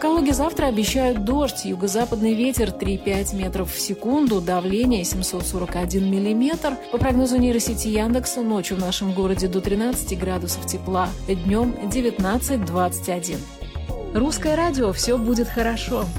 Метеорологи завтра обещают дождь, юго-западный ветер 3,5 метров в секунду, давление 741 миллиметр. По прогнозу нейросети Яндекса, ночью в нашем городе до 13 градусов тепла, днем 19-21. Русское радио «Все будет хорошо».